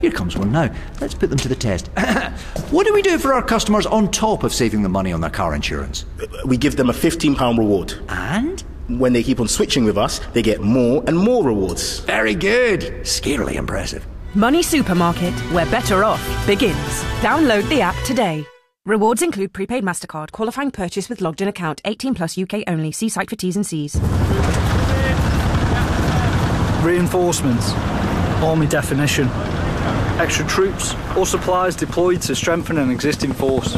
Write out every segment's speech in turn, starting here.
Here comes one now. Let's put them to the test. What do we do for our customers on top of saving them money on their car insurance? We give them a £15 reward. And? When they keep on switching with us, they get more and more rewards. Very good. Scarily impressive. Money Supermarket, where better off begins. Download the app today. Rewards include prepaid MasterCard, qualifying purchase with logged in account, 18 plus UK only. See site for T's and C's. Reinforcements. Army definition. Extra troops or supplies deployed to strengthen an existing force.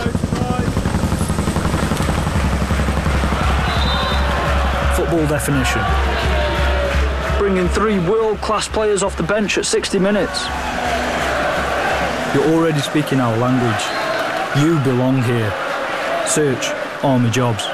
Football definition. Bringing 3 world-class players off the bench at 60 minutes. You're already speaking our language. You belong here. Search Army Jobs.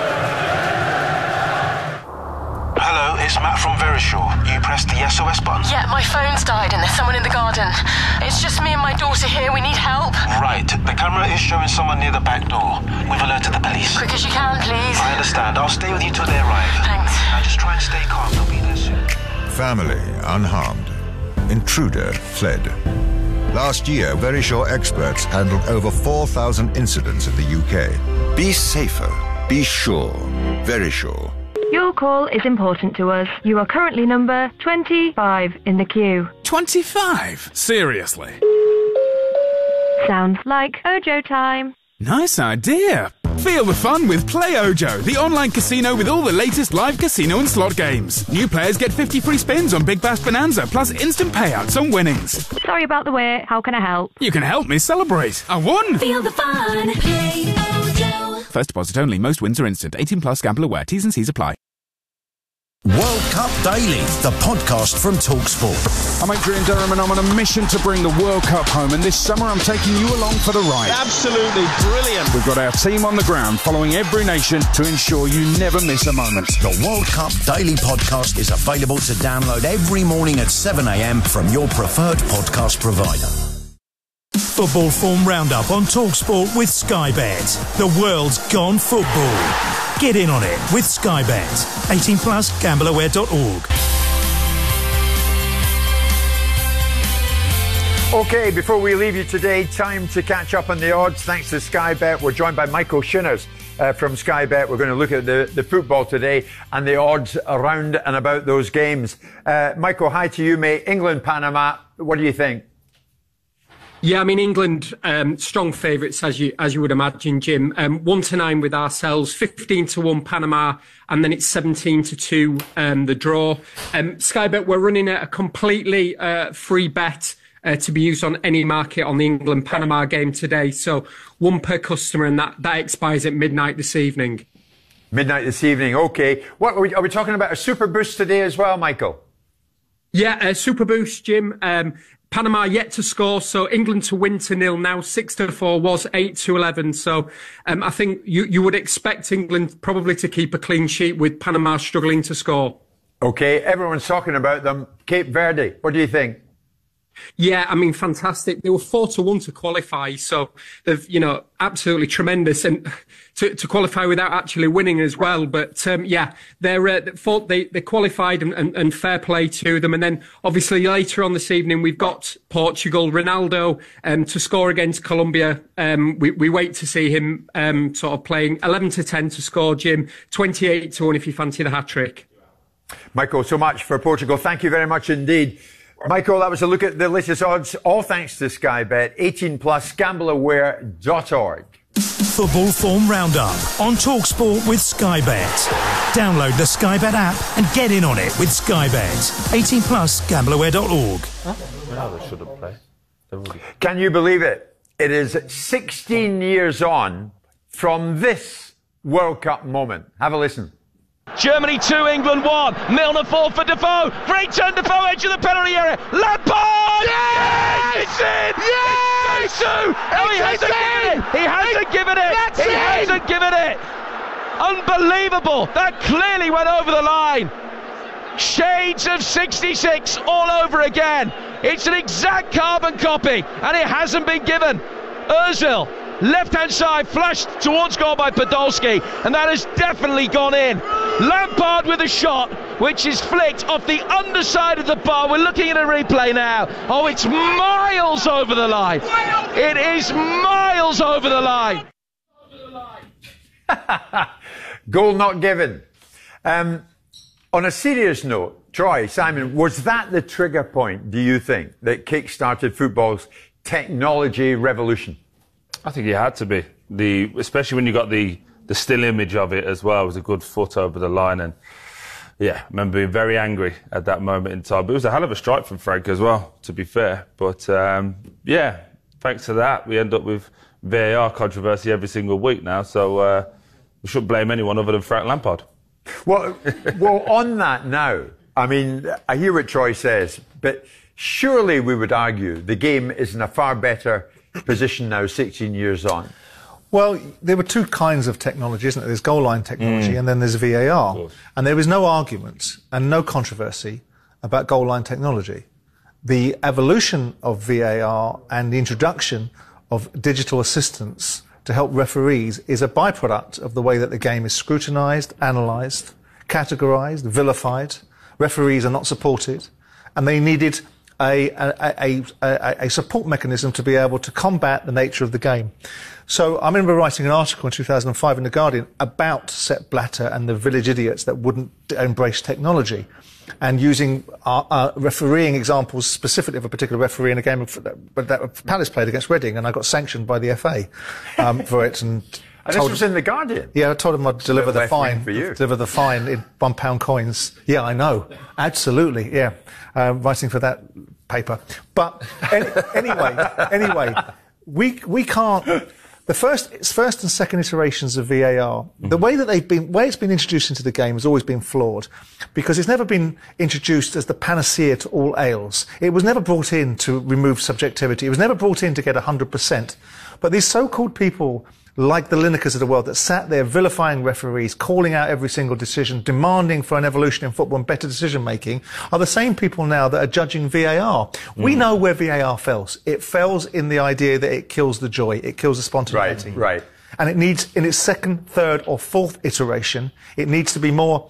Hello, it's Matt from Verisure. You pressed the SOS button? Yeah, my phone's died and there's someone in the garden. It's just me and my daughter here. We need help. Right. The camera is showing someone near the back door. We've alerted the police. Quick as you can, please. I understand. I'll stay with you till they arrive. Thanks. Now just try and stay calm. They'll be there soon. Family unharmed. Intruder fled. Last year, Verisure experts handled over 4,000 incidents in the UK. Be safer. Be sure. Verisure. Your call is important to us. You are currently number 25 in the queue. 25? Seriously? Sounds like Ojo time. Nice idea. Feel the fun with Play Ojo, the online casino with all the latest live casino and slot games. New players get 50 free spins on Big Bash Bonanza, plus instant payouts on winnings. Sorry about the wait. How can I help? You can help me celebrate. I won! Feel the fun. Play Ojo. First deposit only. Most wins are instant. 18 plus. Gamble aware. T's and C's apply. World Cup Daily, the podcast from TalkSport. I'm Adrian Durham and I'm on a mission to bring the World Cup home, and this summer I'm taking you along for the ride. Absolutely brilliant. We've got our team on the ground following every nation to ensure you never miss a moment. The World Cup Daily podcast is available to download every morning at 7 a.m. from your preferred podcast provider. Football form roundup on TalkSport with Sky Bet. The world's gone football. Get in on it with Sky Bet. 18 plus. Gambleaware.org. OK, before we leave you today, time to catch up on the odds. Thanks to Sky Bet. We're joined by Michael Shinners from Sky Bet. We're going to look at the football today and the odds around and about those games. Michael, hi to you, mate. England, Panama. What do you think? Yeah, I mean, England, strong favourites, as you would imagine, Jim. 1-9 with ourselves, 15-1 Panama, and then it's 17-2 the draw. Sky Bet, we're running a completely free bet to be used on any market on the England-Panama game today. So one per customer, and that expires at midnight this evening. Midnight this evening, OK. What are we talking about? A super boost today as well, Michael? Yeah, a super boost, Jim. Panama yet to score, so England to win 2-0 now, 6-4 was 8-11. So I think you would expect England probably to keep a clean sheet with Panama struggling to score. OK, everyone's talking about them. Cape Verde, what do you think? Yeah, I mean, fantastic. They were 4-1 to qualify, so they've, absolutely tremendous, and to qualify without actually winning as well. But they qualified, and fair play to them. And then obviously later on this evening we've got Portugal, Ronaldo to score against Colombia. We wait to see him sort of playing 11-10 to score. Jim, 28-1 if you fancy the hat trick. Michael, so much for Portugal. Thank you very much indeed. Michael, that was a look at the latest odds, all thanks to Sky Bet. 18 plus, gambleaware.org. Football form roundup on TalkSport with Sky Bet. Download the Sky Bet app and get in on it with Sky Bet. 18 plus, gambleaware.org. Ronaldo shouldn't play. Can you believe it? It is 16 years on from this World Cup moment. Have a listen. Germany 2, England 1. Milner 4 for Defoe. Great turn, Defoe, edge of the penalty area. Lampard! Yes! It's in! Yes! It's 2! Oh, he hasn't given it! He hasn't given it! He hasn't given it! Unbelievable! That clearly went over the line. Shades of 66 all over again. It's an exact carbon copy, and it hasn't been given. Ozil, left-hand side, flashed towards goal by Podolski, and that has definitely gone in. Lampard with a shot, which is flicked off the underside of the bar. We're looking at a replay now. Oh, it's miles over the line. It is miles over the line. Goal not given. On a serious note, Troy, Simon, was that the trigger point, do you think, that kick-started football's technology revolution? I think it had to be. Especially when you got the still image of it as well. It was a good foot over the line. And yeah, I remember being very angry at that moment in time. But it was a hell of a strike from Frank as well, to be fair. But yeah, thanks to that, we end up with VAR controversy every single week now. So we shouldn't blame anyone other than Frank Lampard. Well, on that now, I mean, I hear what Troy says, but surely we would argue the game is in a far better position now, 16 years on. Well, there were two kinds of technology, isn't there? There's goal line technology and then there's VAR. And there is no argument and no controversy about goal line technology. The evolution of VAR and the introduction of digital assistance to help referees is a byproduct of the way that the game is scrutinised, analysed, categorised, vilified. Referees are not supported, and they needed a support mechanism to be able to combat the nature of the game. So I remember writing an article in 2005 in The Guardian about Sepp Blatter and the village idiots that wouldn't embrace technology, and using refereeing examples specifically of a particular referee in a game that Palace played against Reading, and I got sanctioned by the FA for it. And this was in The Guardian? Yeah, I told him I'd deliver the fine. For you. Deliver the fine in £1 coins. Yeah, I know. Absolutely, yeah. Writing for that paper. But anyway, we can't... The first and second iterations of VAR, the way that it's been introduced into the game has always been flawed, because it's never been introduced as the panacea to all ails. It was never brought in to remove subjectivity. It was never brought in to get 100%. But these so-called people, like the Linekers of the world, that sat there vilifying referees, calling out every single decision, demanding for an evolution in football and better decision-making, are the same people now that are judging VAR. We know where VAR fails. It fails in the idea that it kills the joy, it kills the spontaneity. Right. And it needs, in its second, third or fourth iteration, it needs to be more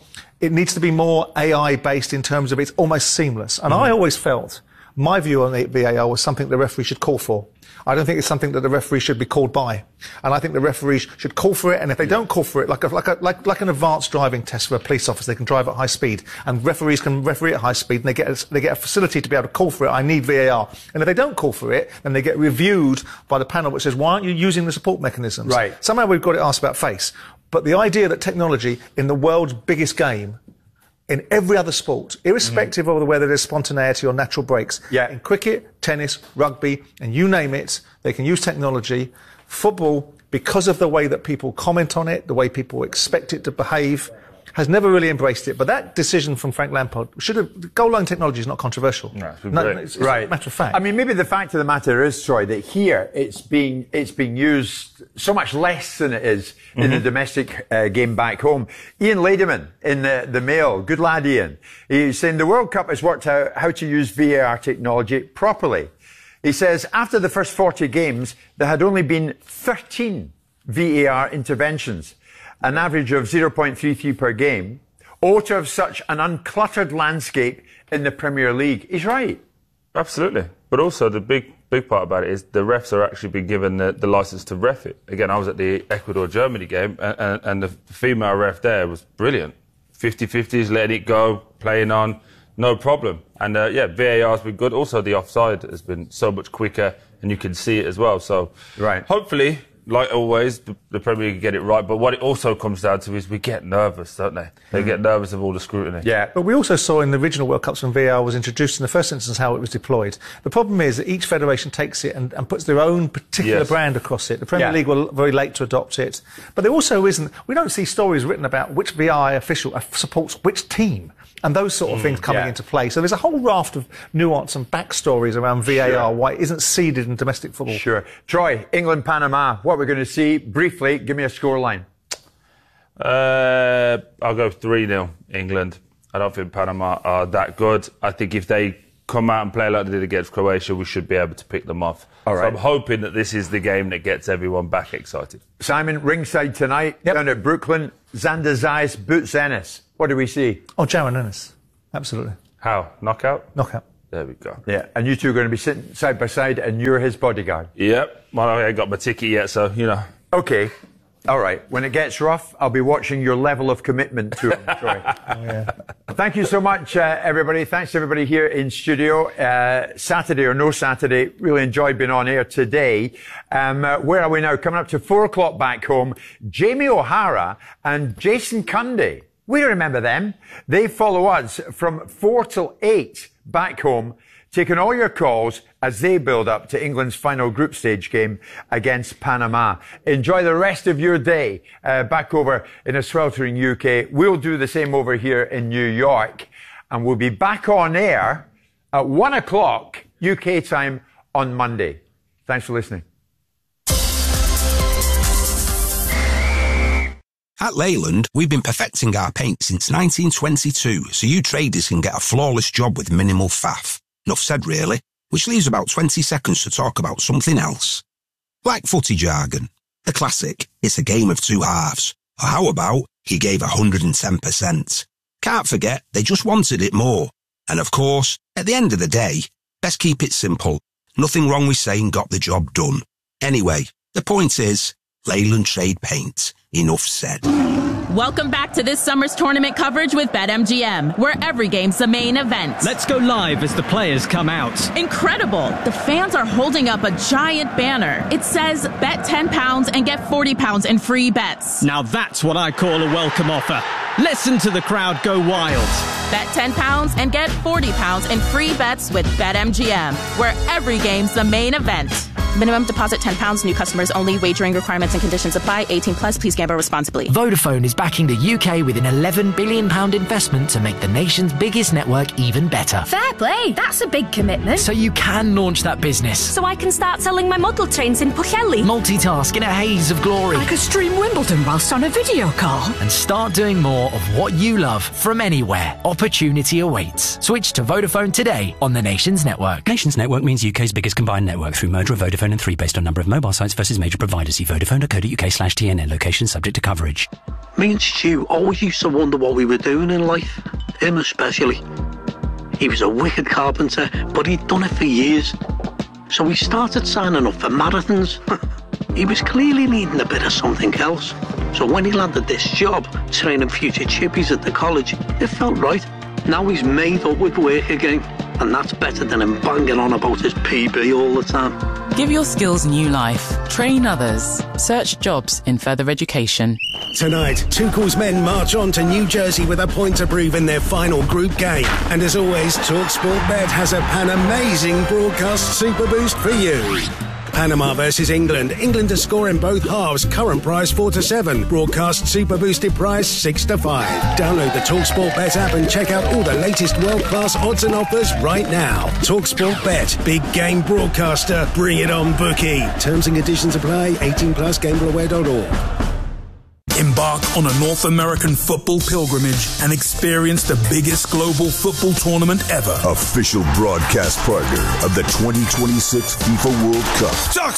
AI-based in terms of it's almost seamless. And I always felt my view on the VAR was something the referee should call for. I don't think it's something that the referee should be called by. And I think the referees should call for it, and if they don't call for it, like an advanced driving test for a police officer, they can drive at high speed, and referees can referee at high speed, and they get a facility to be able to call for it. I need VAR. And if they don't call for it, then they get reviewed by the panel which says, why aren't you using the support mechanisms? Right. Somehow we've got it asked about face. But the idea that technology in the world's biggest game, in every other sport, irrespective of whether there's spontaneity or natural breaks. Yeah. In cricket, tennis, rugby, and you name it, they can use technology. Football, because of the way that people comment on it, the way people expect it to behave, has never really embraced it. But that decision from Frank Lampard goal line technology is not controversial. No, it's a matter of fact. I mean, maybe the fact of the matter is, Troy, that here it's being used so much less than it is in the domestic game back home. Ian Ladyman in the Mail, good lad Ian, he's saying the World Cup has worked out how to use VAR technology properly. He says after the first 40 games, there had only been 13 VAR interventions, an average of 0.33 per game, to have such an uncluttered landscape in the Premier League. He's right. Absolutely. But also the big part about it is the refs are actually being given the licence to ref it. Again, I was at the Ecuador-Germany game, and the female ref there was brilliant. 50-50s, letting it go, playing on, no problem. And yeah, VAR's been good. Also, the offside has been so much quicker, and you can see it as well. So hopefully, like always, the Premier League get it right. But what it also comes down to is we get nervous, don't they? They get nervous of all the scrutiny. Yeah, but we also saw in the original World Cups when VAR was introduced in the first instance how it was deployed. The problem is that each federation takes it and puts their own particular brand across it. The Premier League were very late to adopt it. But there also isn't... We don't see stories written about which VAR official supports which team and those sort of things coming into play. So there's a whole raft of nuance and backstories around VAR, why it isn't seeded in domestic football. Sure. Troy, England, Panama, what we're going to see, briefly, give me a scoreline. I'll go 3-0 England. I don't think Panama are that good. I think if they come out and play like they did against Croatia, we should be able to pick them off. All right. So I'm hoping that this is the game that gets everyone back excited. Simon, ringside tonight, down at Brooklyn, Xander Zayas, Boots Ennis. What do we see? Oh, Jaron Ennis. Absolutely. How? Knockout? Knockout. There we go. Yeah, and you two are going to be sitting side by side, and you're his bodyguard. Yep. Well, I ain't got my ticket yet, so, you know. Okay. All right. When it gets rough, I'll be watching your level of commitment to him, Troy. Thank you so much, everybody. Thanks to everybody here in studio. Saturday or no Saturday, really enjoyed being on air today. Where are we now? Coming up to 4 o'clock back home. Jamie O'Hara and Jason Cundy. We remember them. They follow us from 4 till 8 back home, taking all your calls as they build up to England's final group stage game against Panama. Enjoy the rest of your day back over in a sweltering UK. We'll do the same over here in New York, and we'll be back on air at 1 o'clock UK time on Monday. Thanks for listening. At Leyland, we've been perfecting our paint since 1922, so you traders can get a flawless job with minimal faff. Enough said, really, which leaves about 20 seconds to talk about something else. Like footy jargon. The classic, it's a game of two halves. Or how about, he gave 110%. Can't forget, they just wanted it more. And of course, at the end of the day, best keep it simple. Nothing wrong with saying got the job done. Anyway, the point is, Leyland Trade Paint. Enough said. Welcome back to this summer's tournament coverage with BetMGM, where every game's the main event. Let's go live as the players come out. Incredible! The fans are holding up a giant banner. It says, bet £10 and get £40 in free bets. Now that's what I call a welcome offer. Listen to the crowd go wild. Bet £10 and get £40 in free bets with BetMGM, where every game's the main event. Minimum deposit £10. New customers only. Wagering requirements and conditions apply. 18 plus. Please gamble responsibly. Vodafone is backing the UK with an £11 billion investment to make the nation's biggest network even better. Fair play. That's a big commitment. So you can launch that business. So I can start selling my model trains in Pwllheli. Multitask in a haze of glory. I could stream Wimbledon whilst on a video call. And start doing more of what you love from anywhere. Opportunity awaits. Switch to Vodafone today on the Nations Network. Nations Network means UK's biggest combined network through merger of Vodafone and 3 based on number of mobile sites versus major providers. See vodafone.co.uk/TNN. Location subject to coverage. Me and Stu always used to wonder what we were doing in life. Him especially. He was a wicked carpenter, but he'd done it for years. So we started signing up for marathons. He was clearly needing a bit of something else. So when he landed this job, training future chippies at the college, it felt right. Now he's made up with work again. And that's better than him banging on about his PB all the time. Give your skills new life. Train others. Search jobs in further education. Tonight, Tuchel's men march on to New Jersey with a point to prove in their final group game. And as always, TalkSport Bet has a pan-amazing broadcast super boost for you. Panama versus England. England to score in both halves. Current price 4-7. Broadcast super boosted price 6-5. Download the TalkSport Bet app and check out all the latest world-class odds and offers right now. TalkSport Bet. Big game broadcaster. Bring it on, bookie. Terms and conditions apply. 18 plus. GambleAware.org. Embark on a North American football pilgrimage and experience the biggest global football tournament ever. Official broadcast partner of the 2026 FIFA World Cup.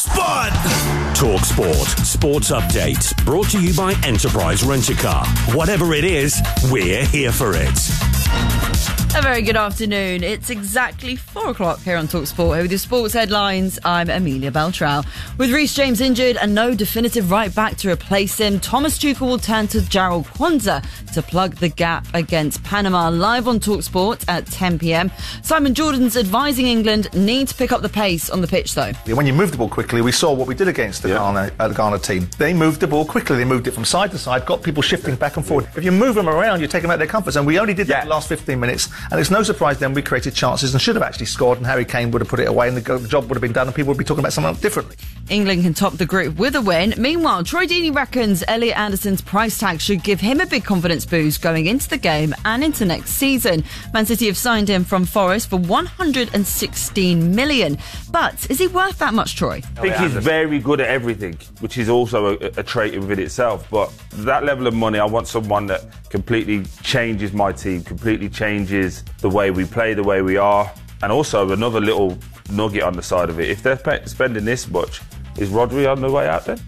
TalkSport. Sports updates. Brought to you by Enterprise Rent-A-Car. Whatever it is, we're here for it. A very good afternoon. It's exactly 4 o'clock here on TalkSport. With your sports headlines, I'm Amelia Beltrao. With Reece James injured and no definitive right back to replace him, Thomas Tuchel will turn to Jarrell Kwanzaa to plug the gap against Panama. Live on TalkSport at 10 p.m. Simon Jordan's advising England need to pick up the pace on the pitch, though. When you move the ball quickly, we saw what we did against the Ghana team. They moved the ball quickly. They moved it from side to side, got people shifting back and forward. If you move them around, you take them out of their comfort zone. We only did that in the last 15 minutes. And it's no surprise then we created chances and should have actually scored, and Harry Kane would have put it away and the job would have been done and people would be talking about something differently. England can top the group with a win. Meanwhile, Troy Deeney reckons Elliot Anderson's price tag should give him a big confidence boost going into the game and into next season. Man City have signed him from Forest for $116 million. But is he worth that much, Troy? I think he's very good at everything, which is also a trait within itself. But that level of money, I want someone that completely changes my team, completely changes the way we play, the way we are. And also another little nugget on the side of it. If they're spending this much, is Rodri on the way out then?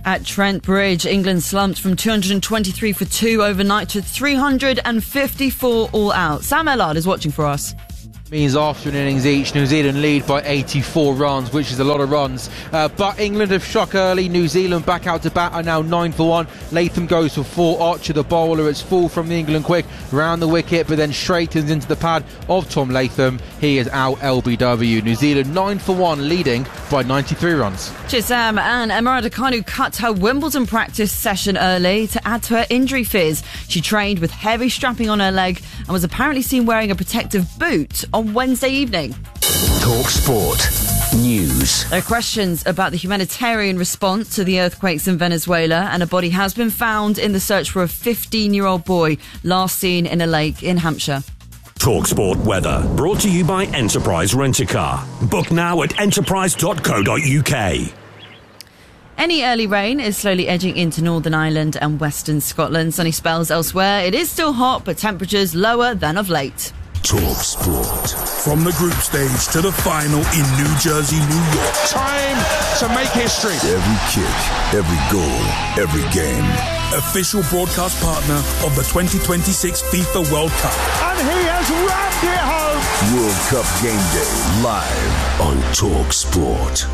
At Trent Bridge, England slumped from 223 for 2 overnight to 354 all out. Sam Ellard is watching for us. Means after an innings each, New Zealand lead by 84 runs, which is a lot of runs. But England have struck early. New Zealand back out to bat are now 9 for 1. Latham goes for 4. Archer, the bowler, it's full from the England quick round the wicket, but then straightens into the pad of Tom Latham. He is out LBW. New Zealand 9 for 1, leading by 93 runs. Cheers, Sam. And Emma Raducanu cut her Wimbledon practice session early to add to her injury fears. She trained with heavy strapping on her leg and was apparently seen wearing a protective boot on Wednesday evening. Talk Sport News. There are questions about the humanitarian response to the earthquakes in Venezuela, and a body has been found in the search for a 15-year-old boy last seen in a lake in Hampshire. Talk Sport weather, brought to you by Enterprise Rent-A-Car. Book now at enterprise.co.uk. Any early rain is slowly edging into Northern Ireland and Western Scotland. Sunny spells elsewhere. It is still hot, but temperatures lower than of late. Talk Sport. From the group stage to the final in New Jersey, New York. Time to make history. Every kick, every goal, every game. Official broadcast partner of the 2026 FIFA World Cup. And he has rammed it home. World Cup Game Day, live on Talk Sport.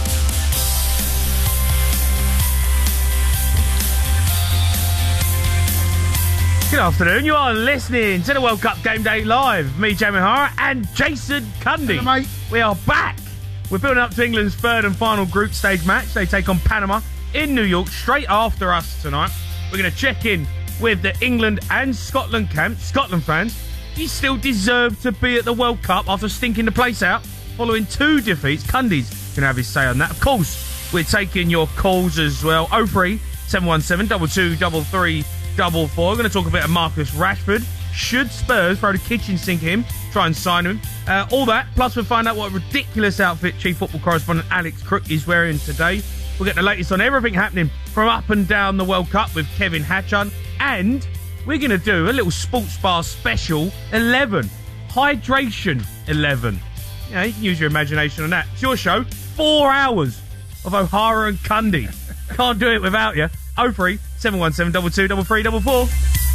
Good afternoon, you are listening to the World Cup Game Day Live. Me, Jamie O'Hara, and Jason Cundy. Hello, mate. We are back. We're building up to England's third and final group stage match. They take on Panama in New York straight after us tonight. We're going to check in with the England and Scotland camp. Scotland fans, you still deserve to be at the World Cup after stinking the place out following 2 defeats. Cundy's going to have his say on that. Of course, we're taking your calls as well. 03 717 22 33 4. We're going to talk a bit of Marcus Rashford. Should Spurs throw the kitchen sink at him, try and sign him? All that. Plus, we'll find out what a ridiculous outfit Chief Football Correspondent Alex Crook is wearing today. We'll get the latest on everything happening from up and down the World Cup with Kevin Hatchon. And we're going to do a little sports bar special 11. Hydration 11. You know, you can use your imagination on that. It's your show. 4 hours of O'Hara and Cundy. Can't do it without you. 03 717 22 33 4.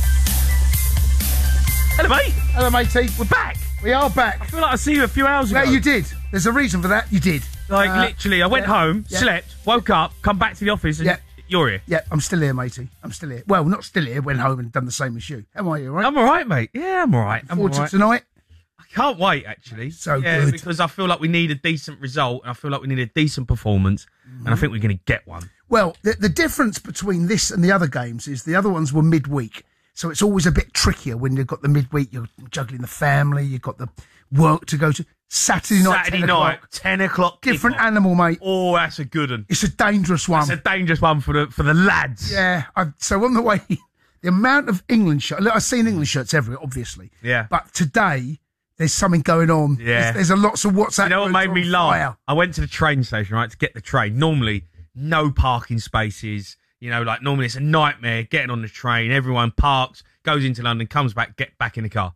Hello, mate. Hello, matey. We're back. We are back. I feel like I see you a few hours ago. Yeah, you did. There's a reason for that. You did. Like, literally, I went home, slept, woke up, come back to the office, and you're here. Yeah, I'm still here, matey. I'm still here. Well, not still here. Went home and done the same as you. How are you, all right? I'm all right, mate. Yeah, I'm all right. Forward to tonight? I can't wait, actually. So good. Because I feel like we need a decent result, and I feel like we need a decent performance, and I think we're going to get one. Well, the difference between this and the other games is the other ones were midweek. So it's always a bit trickier when you've got the midweek, you're juggling the family, you've got the work to go to. Saturday night, 10 o'clock. Different animal, mate. Oh, that's a good one. It's a dangerous one. It's a dangerous one for the lads. Yeah. So on the way, the amount of England shirts, I've seen England shirts everywhere, obviously. Yeah. But today, there's something going on. Yeah. There's lots of WhatsApp. You know what made me laugh? Fire. I went to the train station, right, to get the train. Normally, no parking spaces. You know, like normally it's a nightmare getting on the train. Everyone parks, goes into London, comes back, get back in the car.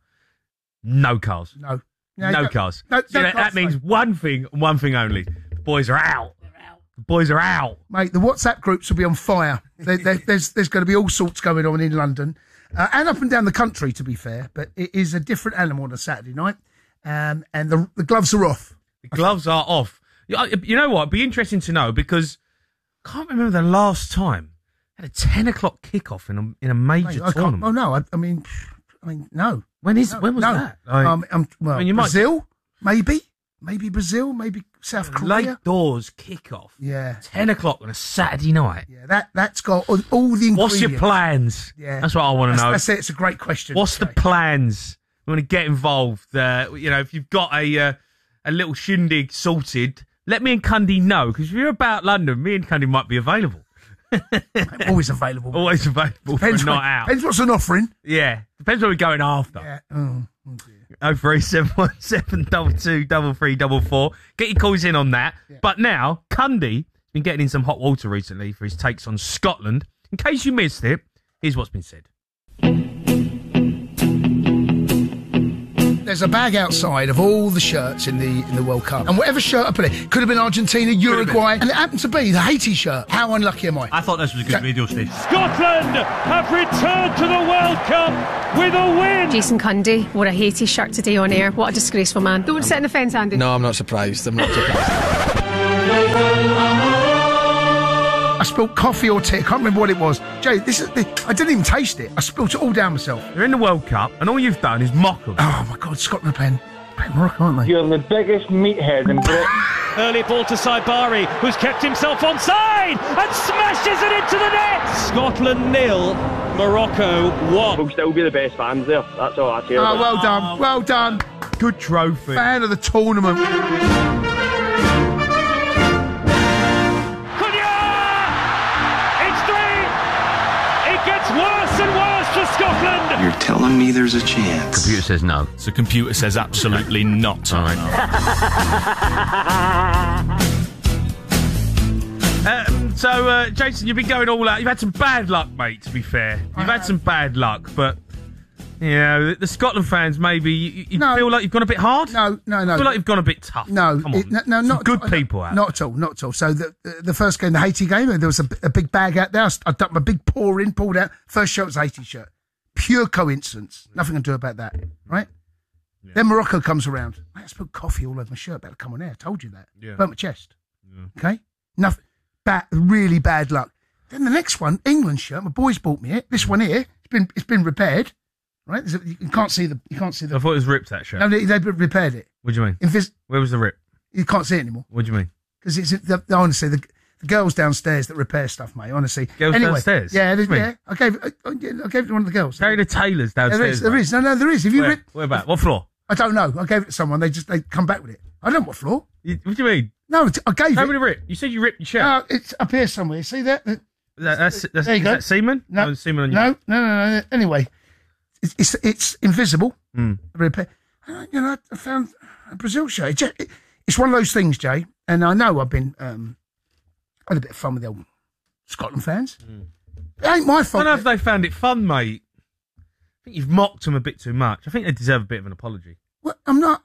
No cars. No. No cars. No, so that means one thing and one thing only. The boys are out. The boys are out. Mate, the WhatsApp groups will be on fire. There's going to be all sorts going on in London and up and down the country, to be fair. But it is a different animal on a Saturday night. And the gloves are off. The gloves are off. You know what? It'd be interesting to know because I can't remember the last time I had a 10 o'clock kickoff in a major tournament. Oh, no. I mean, no. When was that? Brazil, maybe Brazil, maybe South Korea. Late doors kickoff. Yeah, 10 o'clock on a Saturday night. Yeah, that's got all the ingredients. What's your plans? Yeah, that's what I want to know. That's it. It's a great question. What's the plans? We want to get involved. You know, if you've got a little shindig sorted, let me and Cundy know because if you're about London, me and Cundy might be available. I'm always available. Always available for a night out. Depends what's an offering. Yeah. Depends what we're going after. Yeah. Oh dear. 03717 223344. Get your calls in on that. Yeah. But now, Cundy's been getting in some hot water recently for his takes on Scotland. In case you missed it, here's what's been said. There's a bag outside of all the shirts in the World Cup. And whatever shirt I put in, could have been Argentina, Uruguay, and it happened to be the Haiti shirt. How unlucky am I? I thought this was a good video, Steve. Scotland have returned to the World Cup with a win. Jason Cundy wore a Haiti shirt today on air. What a disgraceful man. Don't sit in the fence, Andy. No, I'm not surprised. I spilled coffee or tea. I can't remember what it was. Jay, I didn't even taste it. I spilled it all down myself. You're in the World Cup, and all you've done is mock them. Oh, my God, Scotland are playing Morocco, aren't they? You're the biggest meathead in Britain. Early ball to Saibari, who's kept himself onside and smashes it into the net. Scotland 0, Morocco 1. We'll still be the best fans there. That's all I care about. Oh, well done. Well done. Good trophy. Fan of the tournament. Worse and worse for Scotland. You're telling me there's a chance? Computer says no. The computer says absolutely not. All right. Jason, you've been going all out. You've had some bad luck, mate, to be fair. You've had some bad luck, but, you know, the Scotland fans, maybe, you feel like you've gone a bit hard? No. I feel like you've gone a bit tough. No. Come on. No, not good people out. Not at all. So the first game, the Haiti game, there was a big bag out there. I dumped my big pour in, pulled out. First shirt was a Haiti shirt. Pure coincidence. Nothing to do about that, right? Yeah. Then Morocco comes around. I spilled coffee all over my shirt. Better come on air. I told you that. Yeah. Burnt my chest. Yeah. Okay? Nothing. Really bad luck. Then the next one, England shirt. My boys bought me it. This one here, it's been repaired. Right? You can't see the. I thought it was ripped, that shirt. No, they repaired it. What do you mean? Where was the rip? You can't see it anymore. What do you mean? Because honestly, the girls downstairs that repair stuff, mate. Honestly, girls downstairs. Yeah, yeah. I gave it to one of the girls. Carry the tailors downstairs. There is. No, there is. If you where about? What floor? I don't know. I gave it to someone. They come back with it. I don't know what floor. What do you mean? No, I gave it. Show me the rip. You said you ripped your shirt. It's up here somewhere. See that? That's there you go. Is that semen? No, semen on your... No. Anyway, it's invisible. Repair. You know, I found a Brazil shirt. It's one of those things, Jay. And I know I've been had a bit of fun with the old Scotland fans. It ain't my fault. I don't know if they found it fun, mate. I think you've mocked them a bit too much. I think they deserve a bit of an apology. Well, I'm not.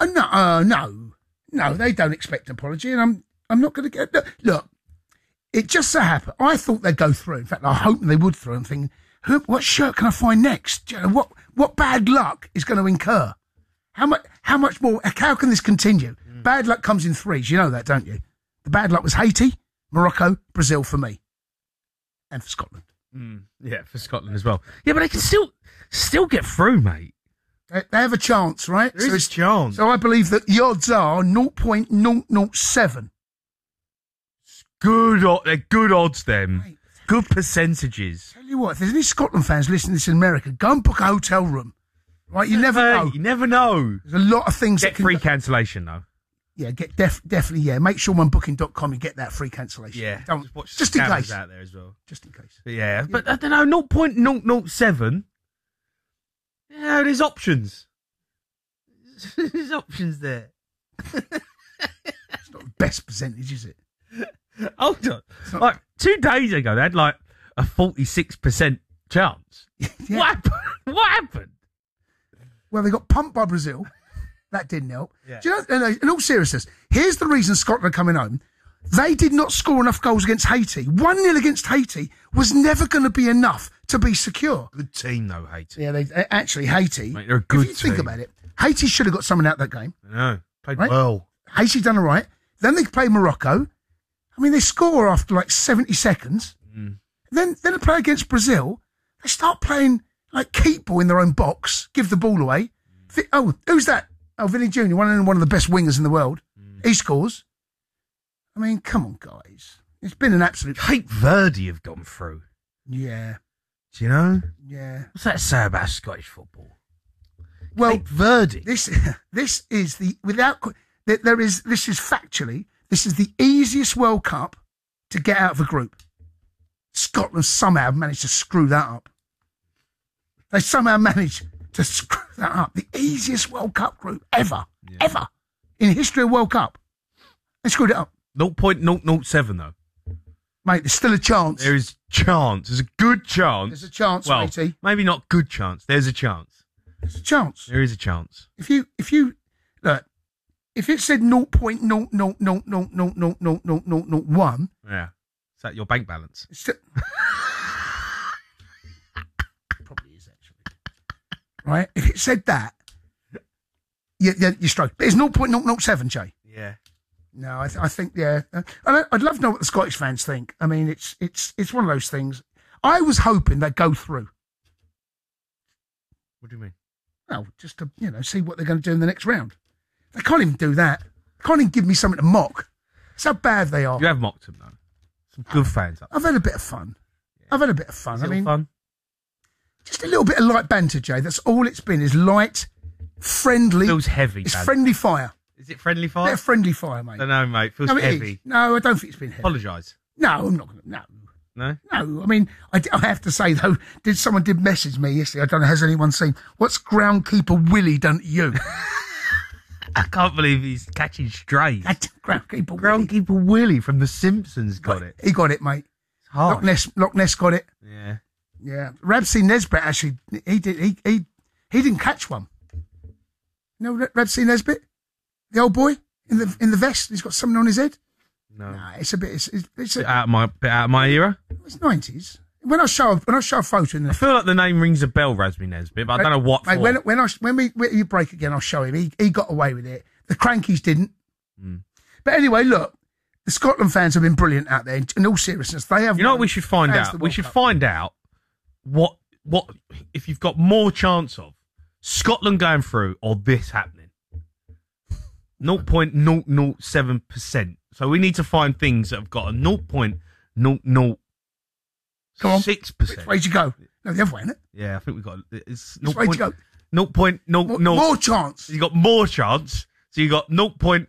No, they don't expect an apology, and I'm not going to get. Look, it just so happened. I thought they'd go through. In fact, I hoped they would through. I'm thinking, what shirt can I find next? You know, what bad luck is going to incur? How much more? How can this continue? Bad luck comes in threes. You know that, don't you? The bad luck was Haiti, Morocco, Brazil for me, and for Scotland. Yeah, for Scotland as well. Yeah, but they can still get through, mate. They have a chance, right? There is a chance. So I believe that the odds are 0.007. They're good odds, them. Mate, good percentages. Tell you what, if there's any Scotland fans listening to this in America, go and book a hotel room. Right? You never know. You never know. There's a lot of things get free cancellation, though. Yeah, definitely, yeah. Make sure on booking.com you get that free cancellation. Yeah. Just in case. Out there as well. Just in case. But yeah, but I don't know, 0.007. Yeah, there's options. There's options there. It's not the best percentage, is it? Hold on. Like 2 days ago, they had like a 46% chance. Yeah. What happened? Well, they got pumped by Brazil. That didn't help. Yeah. Do you know, in all seriousness, here's the reason Scotland are coming home. They did not score enough goals against Haiti. 1-0 against Haiti was never going to be enough to be secure. Good team, though, Haiti. Yeah, Haiti. Mate, they're a good if you think about it, Haiti should have got someone out that game. I know. Played right? well. Haiti done all right. Then they play Morocco. I mean, they score after like 70 seconds. Then they play against Brazil. They start playing like keep ball in their own box, give the ball away. Oh, who's that? Oh, Vinny Jr., one of the best wingers in the world. He scores. I mean, come on, guys. It's been an absolute... Cape Verde have gone through. Yeah. Do you know? Yeah. What's that say about Scottish football? Well, Cape Verde. This is the... This is factually, this is the easiest World Cup to get out of a group. Scotland somehow managed to screw that up. They somehow managed to screw that up. The easiest World Cup group ever. In the history of World Cup. They screwed it up. 0.007 though. Mate, there's still a chance. There is chance. There's a good chance. There's a chance, well, matey. Maybe not good chance. There's a chance. There's a chance. There is a chance. If you look, if it said 0.000000001, Yeah. Is that your bank balance? Probably is actually. Right? If it said that, you're straight. But it's 0.007, Jay. Yeah. No, I think I'd love to know what the Scottish fans think. I mean, it's one of those things. I was hoping they'd go through. What do you mean? Well, just to see what they're going to do in the next round. They can't even do that. They can't even give me something to mock. That's how bad they are. You have mocked them, though. Some good fans up there. I've had a bit of fun. I've had a bit of fun. Is it all fun? Just a little bit of light banter, Jay. That's all it's been, is light, friendly. Feels heavy, It's banter. friendly fire. Is it friendly fire? Yeah, friendly fire, mate. I don't know, mate. Feels No, it heavy. is. No, I don't think it's been heavy. Apologise. No, I'm not going to. No. No? No, I mean, I have to say, though, someone did message me yesterday. I don't know, has anyone seen, what's groundkeeper Willie done to you? I can't believe he's catching strays. Groundkeeper Willie from The Simpsons got it. He got it, mate. It's hard. Loch Ness got it. Yeah. Yeah. Rabsy Nesbitt, actually, he didn't catch one. No, Rabsy Nesbitt? The old boy in the vest? He's got something on his head? No. Nah, it's a bit, it's Bit out of my era. It's 90s. When I show a photo in the... I feel like the name rings a bell, Rasmi Nesbitt, but I don't know what Mate, for. when you break again, I'll show him. He got away with it. The Crankies didn't. But anyway, look, the Scotland fans have been brilliant out there. In all seriousness, they have. You know what we should find fans out? the We World should Cup. find out what if you've got more chance of Scotland going through or this happening. 0.007%. So we need to find things that have got a 0.006%. Come on. Which way you go? No, the other way, isn't it? Yeah, I think we've got it's Which way you go? 0.00 More chance. You got more chance. So you got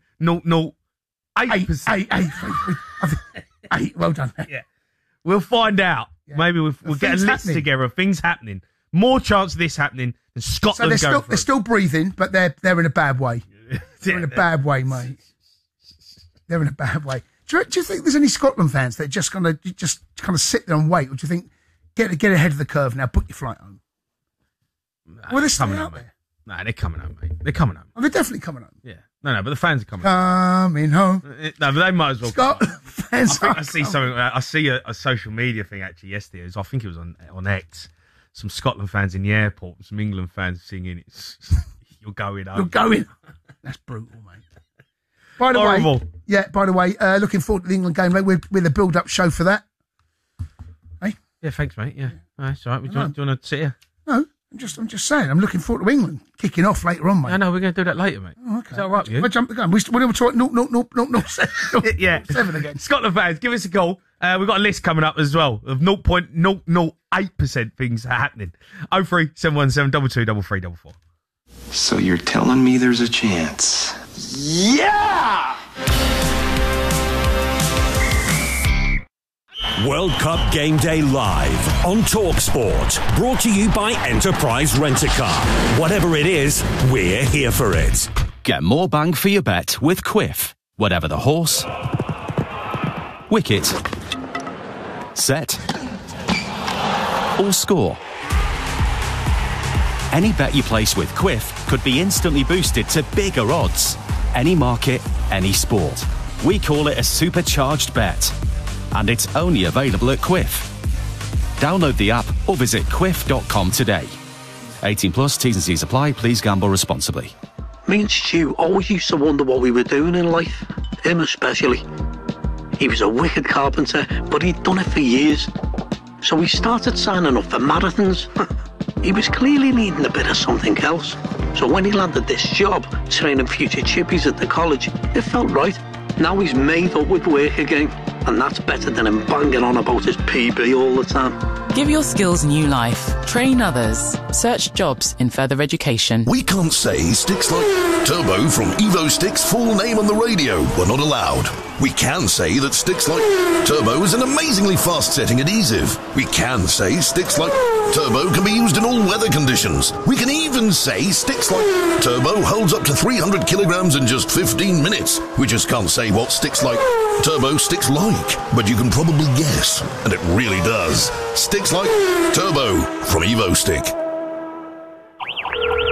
0.008%. Eight. Well done. Yeah. We'll find out. Yeah. Maybe we'll get a Things list happening. together of things happening. More chance of this happening than So Scotland going they're still breathing, but they're in a bad way. They're in a bad way, mate. They're in a bad way. Do you think there's any Scotland fans that are just going to just kind of sit there and wait, or do you think get ahead of the curve now, book your flight home? Well, they're still out there. Nah, they're coming home, mate. They're coming home. Oh, they're definitely coming home. Yeah. No, but the fans are coming Coming home. No, but they might as well. Scotland fans. I see something. I see a social media thing actually yesterday. I think it was on X. Some Scotland fans in the airport, some England fans singing, "You're going home." You're going. That's brutal, mate. By the Horrible. way, looking forward to the England game, mate. We're the build-up show for that. Hey? Yeah, thanks, mate. Yeah, it's all right. Do you want to sit here? No, I'm just saying. I'm looking forward to England kicking off later on, mate. No, we're going to do that later, mate. Oh, okay. Is that all right with you? I jump the gun. We're talking no. Yeah. 7 again. Scotland fans, give us a call. We've got a list coming up as well of 0.008% things happening. 03-717 223344. So you're telling me there's a chance? Yeah! World Cup Game Day live on TalkSport. Brought to you by Enterprise Rent-A-Car. Whatever it is, we're here for it. Get more bang for your bet with Quiff. Whatever the horse, wicket, set, or score. Any bet you place with Quiff could be instantly boosted to bigger odds. Any market, any sport. We call it a supercharged bet. And it's only available at Quiff. Download the app or visit quiff.com today. 18 plus, T's and C's apply. Please gamble responsibly. Me and Stu always used to wonder what we were doing in life. Him especially. He was a wicked carpenter, but he'd done it for years. So we started signing up for marathons. He was clearly needing a bit of something else. So when he landed this job, training future chippies at the college, it felt right. Now he's made up with work again. And that's better than him banging on about his PB all the time. Give your skills new life. Train others. Search jobs in further education. We can't say sticks like Turbo from Evo Sticks' full name on the radio. We're not allowed. We can say that sticks like Turbo is an amazingly fast-setting adhesive. We can say sticks like Turbo can be used in all weather conditions. We can even say sticks like Turbo holds up to 300 kilograms in just 15 minutes. We just can't say what sticks like Turbo sticks like, but you can probably guess, and it really does. Sticks like Turbo from Evo Stick.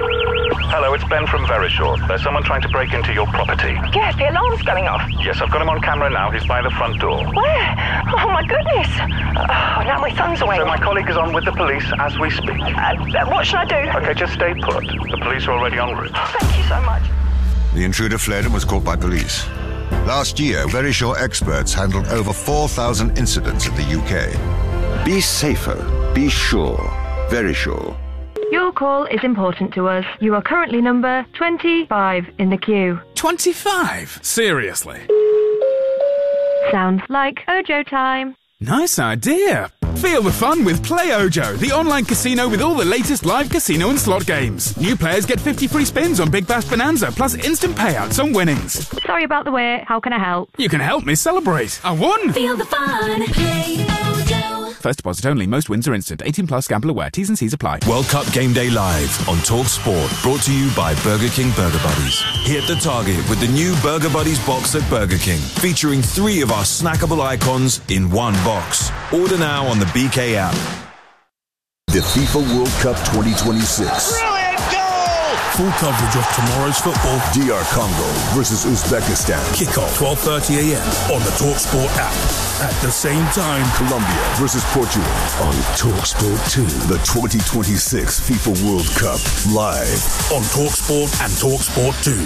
Hello, it's Ben from Verisure. There's someone trying to break into your property. Yes, the alarm's going off. Yes, I've got him on camera now. He's by the front door. Where? Oh, my goodness. Oh, now my son's away. So my colleague is on with the police as we speak. What should I do? Okay, just stay put. The police are already en route. Thank you so much. The intruder fled and was caught by police. Last year, Verisure experts handled over 4,000 incidents in the UK. Be safer. Be sure. Verisure. Your call is important to us. You are currently number 25 in the queue. 25? Seriously? Sounds like Ojo time. Nice idea. Feel the fun with Play Ojo, the online casino with all the latest live casino and slot games. New players get 50 free spins on Big Bash Bonanza, plus instant payouts on winnings. Sorry about the wait. How can I help? You can help me celebrate. I won! Feel the fun. Play Ojo. First deposit only. Most wins are instant. 18 plus. Gamble aware. T's and C's apply. World Cup Game Day Live on Talk Sport. Brought to you by Burger King Burger Buddies. Hit the target with the new Burger Buddies box at Burger King, featuring 3 of our snackable icons in one box. Order now on the BK app. The FIFA World Cup 2026. Brilliant goal! Full coverage of tomorrow's football. DR Congo versus Uzbekistan. Kickoff 12:30 a.m. on the TalkSport app. At the same time, Colombia versus Portugal on TalkSport 2. The 2026 FIFA World Cup live on TalkSport and TalkSport 2.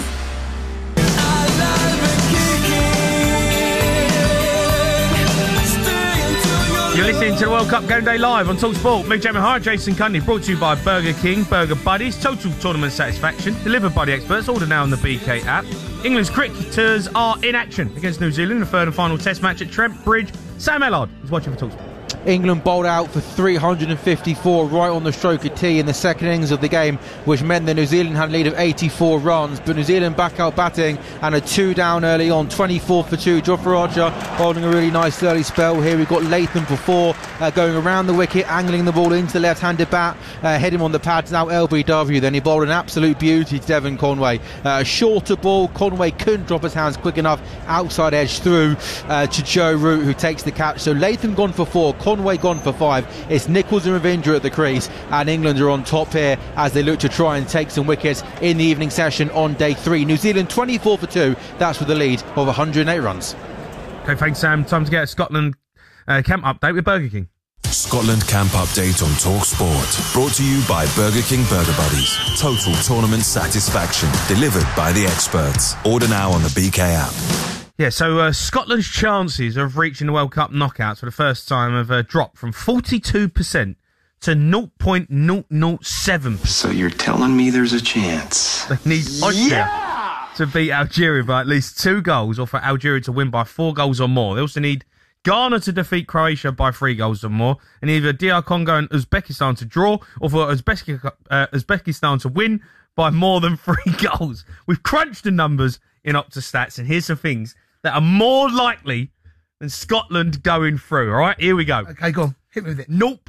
You're listening to the World Cup Game Day Live on TalkSport. Mick Jamie Hart, Jason Cundy, brought to you by Burger King, Burger Buddies, total tournament satisfaction, delivered by the experts, order now on the BK app. England's cricketers are in action against New Zealand in the third and final test match at Trent Bridge. Sam Ellard is watching for TalkSport. England bowled out for 354 right on the stroke of tea in the second innings of the game, which meant that New Zealand had a lead of 84 runs. But New Zealand back out batting and a 2 down early on, 24 for 2. Jofra Archer bowling a really nice early spell. Here we've got Latham for 4, going around the wicket, angling the ball into the left-handed bat, heading on the pads, now LBW. Then he bowled an absolute beauty to Devon Conway. Shorter ball, Conway couldn't drop his hands quick enough, outside edge through to Joe Root, who takes the catch. So Latham gone for 4, Conway gone for 5. It's Nichols and Ravindra at the crease, and England are on top here as they look to try and take some wickets in the evening session on day 3. New Zealand 24 for 2. That's with a lead of 108 runs. Okay, thanks, Sam. Time to get a Scotland camp update with Burger King. Scotland Camp Update on Talk Sport. Brought to you by Burger King Burger Buddies. Total tournament satisfaction. Delivered by the experts. Order now on the BK app. Yeah, so Scotland's chances of reaching the World Cup knockouts for the first time have dropped from 42% to 0.007%. So you're telling me there's a chance? They need Austria to beat Algeria by at least 2 goals, or for Algeria to win by 4 goals or more. They also need Ghana to defeat Croatia by 3 goals or more, and either DR Congo and Uzbekistan to draw, or for Uzbekistan to win by more than 3 goals. We've crunched the numbers in Optastats, and here's some things that are more likely than Scotland going through. All right, here we go. Okay, go on. Hit me with it.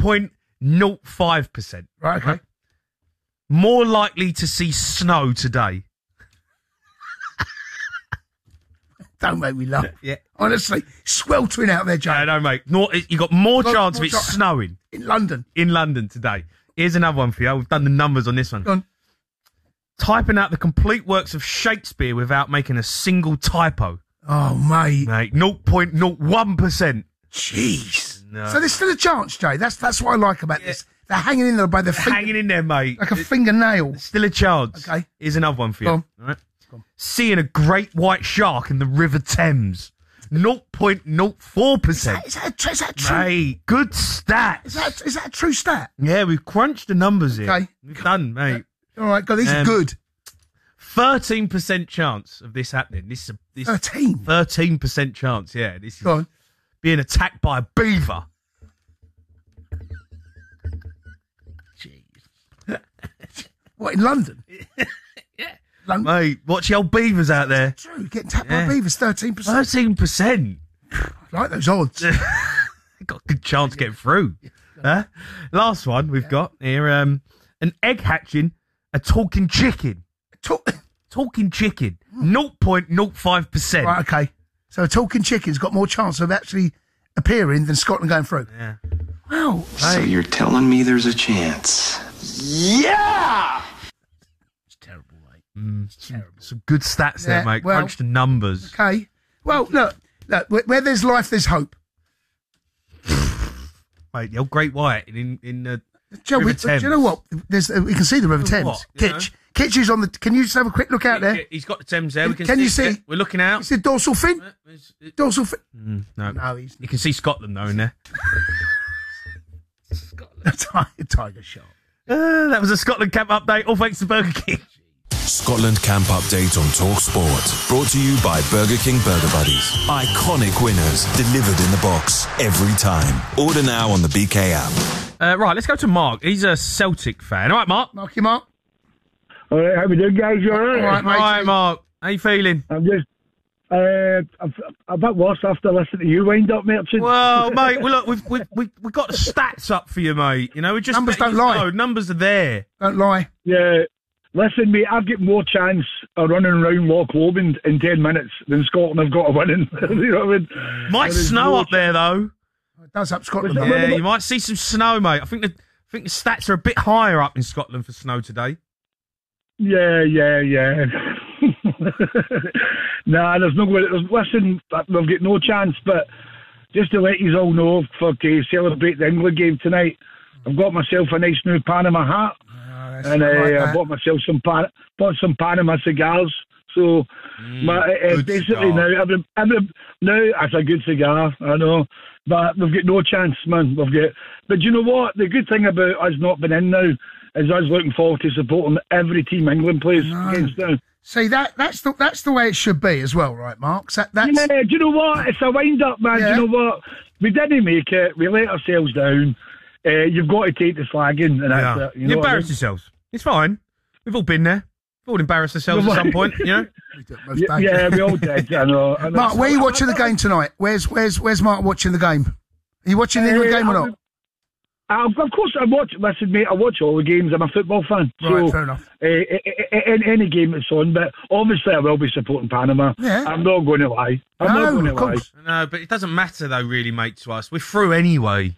0.05%. Right, okay. More likely to see snow today. Don't make me laugh. Yeah. Honestly, sweltering out there, Joe. Yeah, no, mate. You got more chance of it snowing. In London. In London today. Here's another one for you. We've done the numbers on this one. Go on. Typing out the complete works of Shakespeare without making a single typo. Oh, mate. 0.01%. Jeez. No. So there's still a chance, Jay. That's what I like about this. They're hanging in there by the finger. Hanging in there, mate. Like a fingernail. Still a chance. Okay. Here's another one for you. Go on. All right. Seeing a great white shark in the River Thames. 0.04%. Is that true? Mate, good stats. Is that a true stat? Yeah, we've crunched the numbers here. Okay. We've done, mate. All right, God, these are good. 13% chance of this happening. This 13? 13% chance, yeah. This Go on. Being attacked by a beaver. Jeez. What, in London? Yeah. London? Mate, watch the old beavers out there. True, getting attacked by beavers, 13%. 13%. I like those odds. Got a good chance of getting through. Huh? Last one we've got here, an egg hatching, a talking chicken. Talking chicken, 0.05%. Right, okay. So a talking chicken's got more chance of actually appearing than Scotland going through. Yeah. Wow. So you're telling me there's a chance? Yeah! It's terrible. Some good stats there, mate. well, Crunch the numbers. Okay. Well, look, where there's life, there's hope. Mate, the old Great White in Joe, River do Thames. you know what? We can see the River Thames. What? Kitch. Kitch is on the... Can you just have a quick look out there? He's got the Thames there. Can you see? We're looking out. It's the dorsal fin. Dorsal fin. No, you can see Scotland, though, in there. Tiger shot. That was a Scotland camp update, all thanks to Burger King. Scotland Camp Update on Talk Sport. Brought to you by Burger King Burger Buddies. Iconic winners delivered in the box every time. Order now on the BK app. Right, let's go to Mark. He's a Celtic fan. All right, Mark. Marky Mark. All right, how we doing, guys? You all right? All right, mate. All right, Mark. How you feeling? I'm just a bit worse after listening to you wind up, mate. Well, mate, look, we've got the stats up for you, mate. You know, we just Numbers don't lie. Numbers are there. Don't lie. Yeah. Listen, mate, I've got more chance of running around Loch Lomond in 10 minutes than Scotland have got of winning. You know what I mean? Might snow up there, though. It does up Scotland. Yeah, you might see some snow, mate. I think the stats are a bit higher up in Scotland for snow today. Yeah. Nah, there's no way. Listen, we've got no chance, but just to let you all know, to celebrate the England game tonight, I've got myself a nice new Panama hat. And I bought myself some Panama cigars. So basically now, now that's a good cigar, I know. But we've got no chance, man. But you know what? The good thing about us not being in now is us looking forward to supporting every team England plays against now. See, that's the way it should be as well, right, Mark? That's... Yeah, do you know what? It's a wind-up, man. Yeah. Do you know what? We didn't make it. We let ourselves down. You've got to take the slagging. And that's it. You embarrass yourselves. It's fine. We've all been there. We've all embarrassed ourselves at some point, you know? Yeah, we all did. I know. Mark, where are you watching the game tonight? Where's Mark watching the game? Are you watching the England game or not? Of course, I watch. Listen, mate, I watch all the games. I'm a football fan. Right, fair enough. Any game that's on, but obviously I will be supporting Panama. Yeah. I'm not going to lie. I'm not going to lie. No, but it doesn't matter though, really, mate. To us, we're through anyway.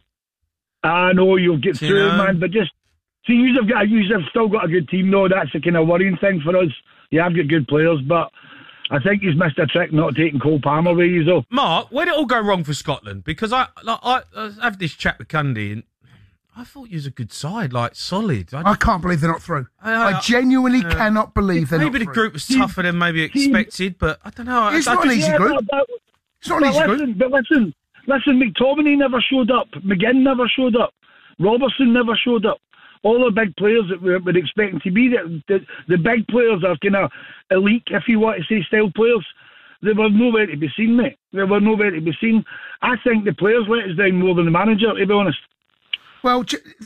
I know you'll get through, man, but just see, you've still got a good team, though. That's the kind of worrying thing for us. Yeah, I've got good players, but I think he's missed a trick not taking Cole Palmer with you, though. Mark, where did it all go wrong for Scotland? Because I have this chat with Cundy, and I thought you was a good side, like solid. I can't believe they're not through. I genuinely cannot believe they're not through. Maybe the group was tougher than maybe expected, but I don't know. It's not an easy group. It's not an easy group. But listen, McTominay never showed up. McGinn never showed up. Robertson never showed up. All the big players that we're expecting to be there, the big players are kind of elite, if you want to say, style players. They were nowhere to be seen, mate. They were nowhere to be seen. I think the players let us down more than the manager, to be honest. Well,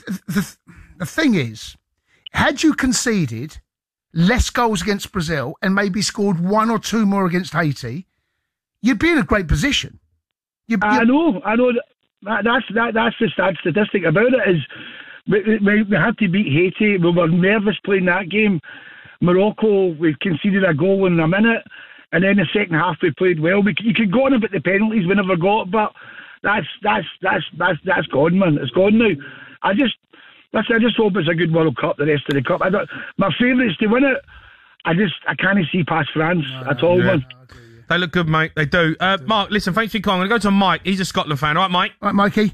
the thing is, had you conceded less goals against Brazil and maybe scored one or two more against Haiti, you'd be in a great position. I know. That's the sad statistic about it is we had to beat Haiti. We were nervous playing that game. Morocco, we conceded a goal in a minute, and then the second half we played well. You could go on about the penalties we never got, but that's gone, man. It's gone now. I just hope it's a good World Cup. The rest of the cup, my favourites to win it. I can't see past France at all, man. They look good, mate. They do. Mark, listen, thanks for your call. I'm going to go to Mike. He's a Scotland fan. All right, Mike? All right, Mikey.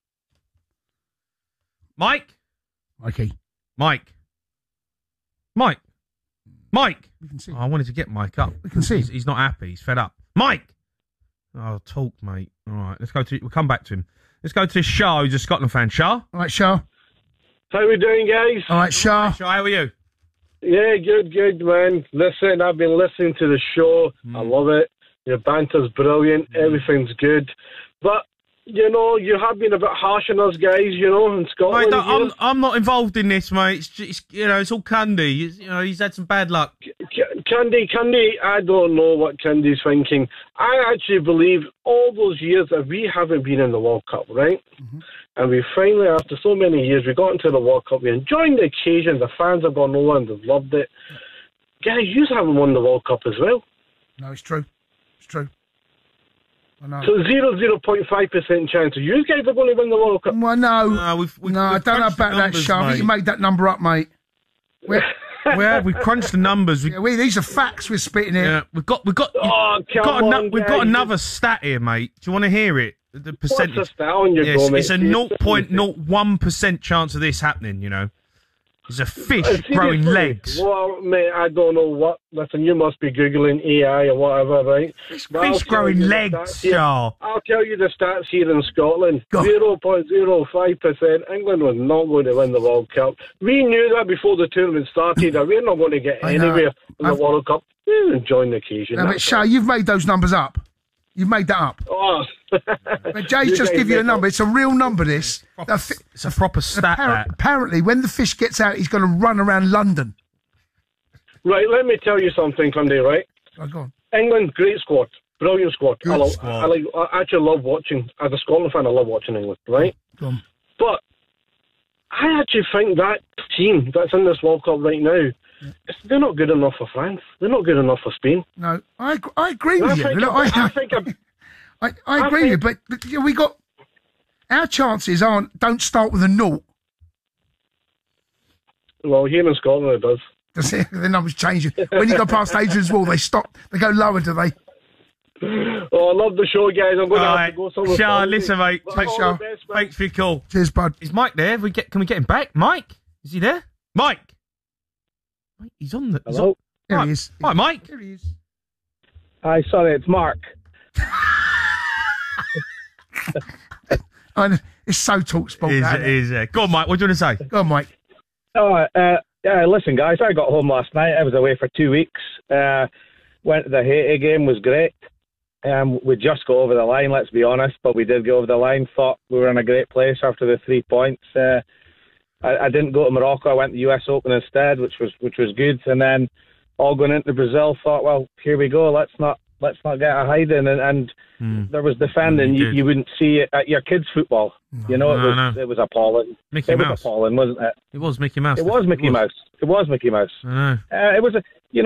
Mike? Mikey. Mike. Mike. Mike. We can see. Oh, I wanted to get Mike up. We can see. He's not happy. He's fed up. Mike! Oh, talk, mate. All right, we'll come back to him. Let's go to Shah, who's a Scotland fan. Shah? All right, Shah. How we doing, guys? All right, Shah. Shah, how are you? Yeah, good, man. Listen, I've been listening to the show. I love it. Your banter's brilliant. Everything's good. But, you know, you have been a bit harsh on us guys, you know, in Scotland. Mate, I'm not involved in this, mate. It's it's all Cundy. He's had some bad luck. Cundy, I don't know what Cundy's thinking. I actually believe all those years that we haven't been in the World Cup, right? Mm-hmm. And we finally, after so many years, we got into the World Cup. We enjoyed the occasion. The fans have gone over and they've loved it. Guys, you haven't won the World Cup as well. No, it's true. It's true. I know. So 0.5% chance of you guys are going to win the World Cup. Well, no. No, we've I don't know about that, Shah. You made that number up, mate. We've crunched the numbers. These are facts we're spitting here. Yeah, we've got another stat here, mate. Do you want to hear it? The percentage. What's the stat on your It's a 0.01% chance of this happening. You know, there's a fish growing legs. Well, mate, I don't know what. Listen, you must be googling AI or whatever, right? Fish growing legs, Shaw. I'll tell you the stats here in Scotland. 0.05%. England was not going to win the World Cup. We knew that before the tournament started. That we're not going to get anywhere in the World Cup. We're enjoying the occasion. No, but Shaw, you've made those numbers up. You've made that up. Oh. But Jay's just give you a number. It's a real number, this. It's a proper stat. Apparently, when the fish gets out, he's going to run around London. Right, let me tell you something, Cundy, right? Go on. England, great squad. Brilliant squad. Good I squad. actually love watching, as a Scotland fan, I love watching England, right? Go on. But I actually think that team that's in this World Cup right now, they're not good enough for France. They're not good enough for Spain. No, I agree with you. I agree with you, but we got... Our chances don't start with a 0. Well, here in Scotland it does. Does it? The numbers change. When you go past Adrian's Wall, they stop. They go lower, do they? Oh, I love the show, guys. I'm going to have to go somewhere. Shah, listen, mate. Thanks, Shah. Thanks for your call. Cheers, bud. Is Mike there? Can we get him back? Mike? Is he there? Mike? He's on the... Hello? There he is. Hi, Mike. There he is. Hi, sorry, it's Mark. It's so talk sport. It is. Go on, Mike. What do you want to say? Go on, Mike. Listen, guys, I got home last night. I was away for 2 weeks. Went to the Haiti game, was great. We just got over the line, let's be honest, but we did go over the line. Thought we were in a great place after the 3 points. I didn't go to Morocco. I went to the US Open instead, which was good. And then all going into Brazil, thought, well, here we go. Let's not get a hiding. And there was defending. You wouldn't see it at your kids' football. It was appalling. Mickey Mouse. Was appalling, wasn't it? It was Mickey Mouse. It was Mickey Mouse. It was Mickey Mouse. It was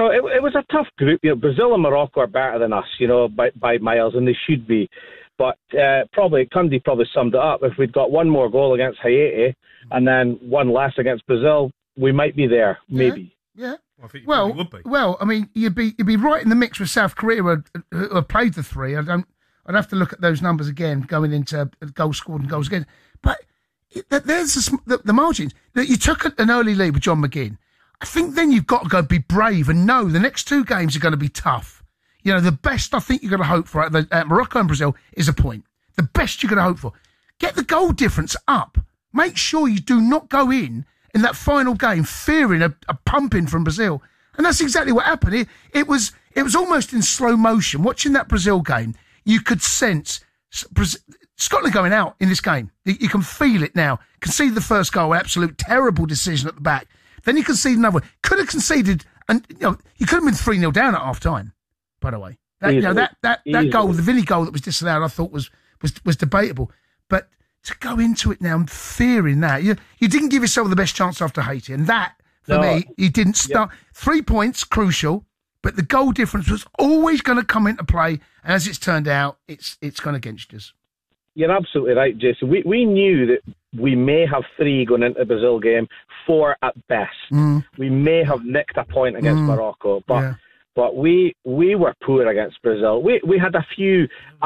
a tough group. Brazil and Morocco are better than us, by miles, and they should be. But Cundy probably summed it up. If we'd got one more goal against Haiti and then one less against Brazil, we might be there, maybe. Yeah. Well, would be. Well, I mean, you'd be right in the mix with South Korea, who played the 3. I'd have to look at those numbers again, going into goals scored and goals against. But there's the margins. You took an early lead with John McGinn. I think then you've got to go be brave and know the next 2 games are going to be tough. The best I think you're going to hope for at Morocco and Brazil is a point. The best you're going to hope for. Get the goal difference up. Make sure you do not go in that final game fearing a pumping from Brazil. And that's exactly what happened. It was almost in slow motion. Watching that Brazil game, you could sense Scotland going out in this game. You can feel it now. Conceded the first goal, absolute terrible decision at the back. Then you conceded another one. Could have conceded, and you could have been 3-0 down at half time. By the way, that goal, the Vinny goal that was disallowed, I thought was debatable. But to go into it now and fearing that, you didn't give yourself the best chance after Haiti, and that for me, you didn't start. 3 points, crucial, but the goal difference was always going to come into play. And as it's turned out, it's gone against us. You're absolutely right, Jason. We knew that we may have 3 going into the Brazil game, 4 at best. We may have nicked a point against Morocco, but we were poor against Brazil. We had a few,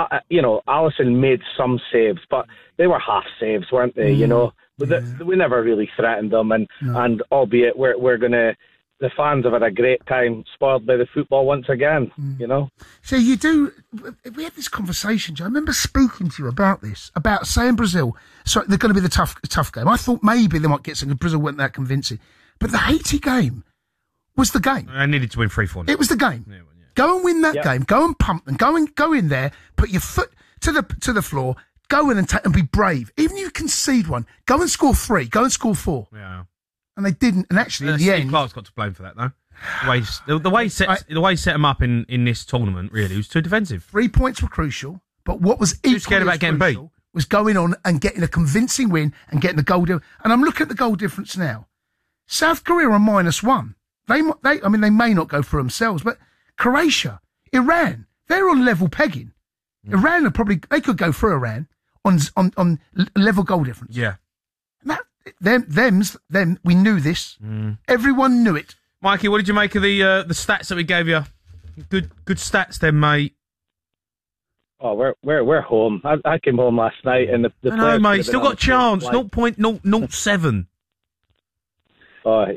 Alisson made some saves, but they were half saves, weren't they? We never really threatened them, and albeit we're gonna. The fans have had a great time, spoiled by the football once again, So you do... We had this conversation, Joe. I remember speaking to you about this, about saying Brazil, sorry, they're going to be the tough game. I thought maybe they might get something, Brazil weren't that convincing. But the Haiti game was the game. I needed to win 3-4. It was the game. Yeah. Go and win that game. Go and pump them. Go in there, put your foot to the floor, go in and be brave. Even if you concede one, go and score 3, go and score 4. Yeah. And they didn't. And actually, in the end, Clark's got to blame for that, though. The way he set them up in this tournament really was too defensive. 3 points were crucial, but what was equally scared about getting beat was going on and getting a convincing win and getting the goal difference. And I'm looking at the goal difference now. South Korea are -1. They may not go for themselves, but Croatia, Iran, they're on level pegging. Iran they could go for Iran on level goal difference. Yeah. Them, we knew this. Everyone knew it. Mikey, what did you make of the stats that we gave you? Good stats then, mate. Oh, we're home. I came home last night and the I know, mate. Still got a chance. 0.007. Oh,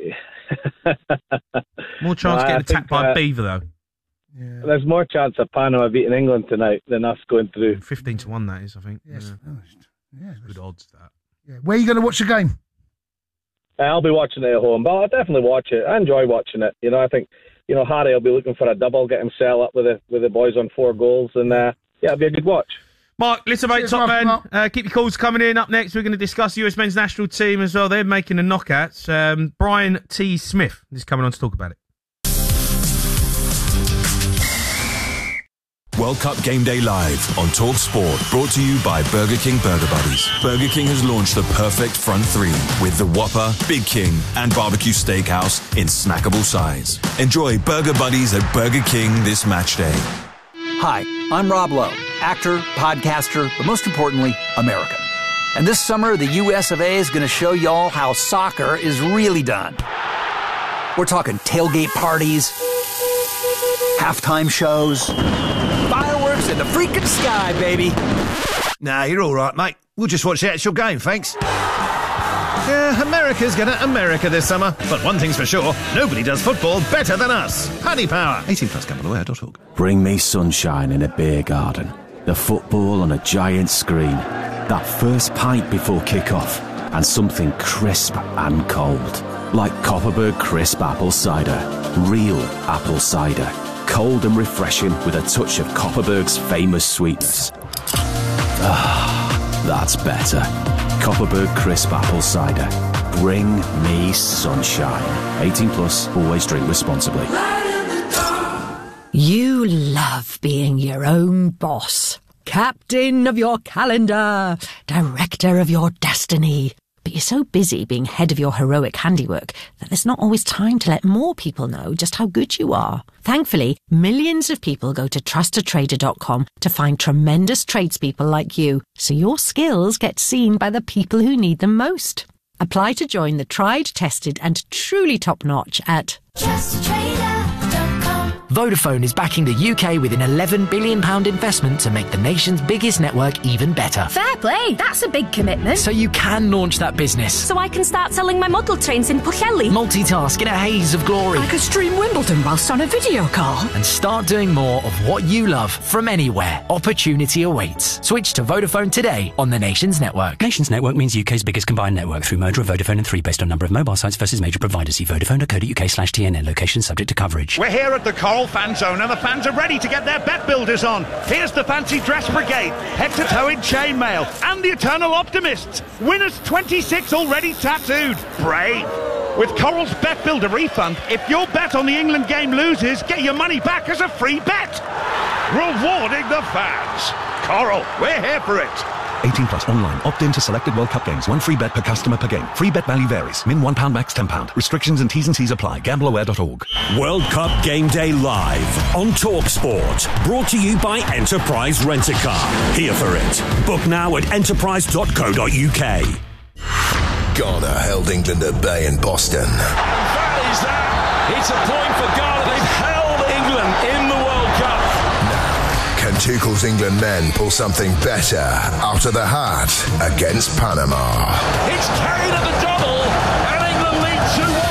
more chance getting attacked by a beaver, though. Yeah. There's more chance of Panama beating England tonight than us going through. 15-1, that is, I think. Yes. Yeah. Good odds, that. Yeah. Where are you going to watch the game? I'll be watching it at home, but I'll definitely watch it. I enjoy watching it. You know, I think, Harry will be looking for a double, get him set up with the boys on 4 goals, and it'll be a good watch. Mark, listen, mate, top man. Keep your calls coming in. Up next, we're going to discuss the US men's national team as well. They're making the knockouts. Brian T. Smith is coming on to talk about it. World Cup Game Day Live on Talk Sport, brought to you by Burger King Burger Buddies. Burger King has launched the perfect front 3 with the Whopper, Big King and Barbecue Steakhouse in snackable size. Enjoy Burger Buddies at Burger King this match day. Hi, I'm Rob Lowe, actor, podcaster, but most importantly, American. And this summer, the US of A is going to show y'all how soccer is really done. We're talking tailgate parties, halftime shows, fireworks in the freaking sky, baby. Nah, you're all right, mate. We'll just watch the actual game, thanks. Yeah, America's gonna America this summer. But one thing's for sure, nobody does football better than us. Paddy Power. 18 plus gambleware.org. Bring me sunshine in a beer garden. The football on a giant screen. That first pint before kick-off. And something crisp and cold. Like Copperberg Crisp Apple Cider. Real apple cider. Cold and refreshing with a touch of Copperberg's famous sweetness. Ah, that's better. Copperberg Crisp Apple Cider. Bring me sunshine. 18 plus, always drink responsibly. You love being your own boss. Captain of your calendar. Director of your destiny. But you're so busy being head of your heroic handiwork that there's not always time to let more people know just how good you are. Thankfully, millions of people go to trustatrader.com to find tremendous tradespeople like you, so your skills get seen by the people who need them most. Apply to join the tried, tested and truly top-notch at trustatrader.com. Vodafone is backing the UK with an £11 billion investment to make the nation's biggest network even better. Fair play, that's a big commitment. So you can launch that business. So I can start selling my model trains in Pwllheli. Multitask in a haze of glory. I could stream Wimbledon whilst on a video call. And start doing more of what you love from anywhere. Opportunity awaits. Switch to Vodafone today on the nation's network. Nation's network means UK's biggest combined network through merger of Vodafone and 3 based on number of mobile sites versus major providers. See vodafone.co.uk/TNN. Location subject to coverage. We're here at the Coral Fan Zone and the fans are ready to get their bet builders on. Here's the Fancy Dress Brigade, head to toe in chainmail, and the Eternal Optimists. Winners 26 already tattooed. Brave. With Coral's Bet Builder refund, if your bet on the England game loses, get your money back as a free bet. Rewarding the fans. Coral, we're here for it. 18 plus online. Opt in to selected World Cup games. 1 free bet per customer per game. Free bet value varies. Min £1, max £10. Restrictions and T's and C's apply. Gambleaware.org. World Cup Game Day Live on Talk Sport. Brought to you by Enterprise Rent-A-Car. Here for it. Book now at enterprise.co.uk. Ghana held England at bay in Boston. And that is that. It's a point for Ghana. They've held England in the World Cup. Can Tuchel's England men pull something better out of the hat against Panama? It's carried at the double, and England lead